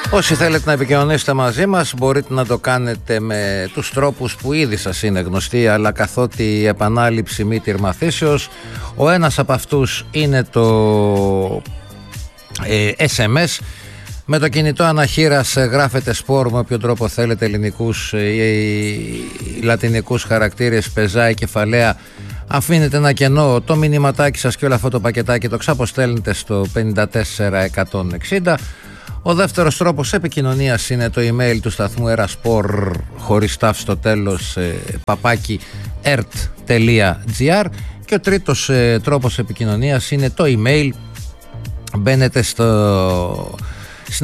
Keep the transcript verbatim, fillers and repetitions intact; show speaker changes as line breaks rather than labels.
Όσοι θέλετε να επικοινωνήσετε μαζί μας, μπορείτε να το κάνετε με τους τρόπους που ήδη σας είναι γνωστοί, αλλά καθότι η επανάληψη μη τυρμαθήσεως, ο ένας από αυτούς είναι το ε, ες εμ ες. Με το κινητό αναχείρας γράφετε σπορ με όποιο τρόπο θέλετε, ελληνικούς ή λατινικούς χαρακτήρες, πεζά ή κεφαλαία. Αφήνετε ένα κενό, το μηνυματάκι σας και όλο αυτό το πακετάκι το ξαποστέλνετε στο πέντε τέσσερα εκατόν εξήντα. Ο δεύτερος τρόπος επικοινωνίας είναι το email του σταθμού eraspor χωρίς τάφ στο τέλος, ε, παπάκι ερτ τελεία τζι άρ. Και ο τρίτος ε, τρόπος επικοινωνίας είναι το email. Μπαίνετε στο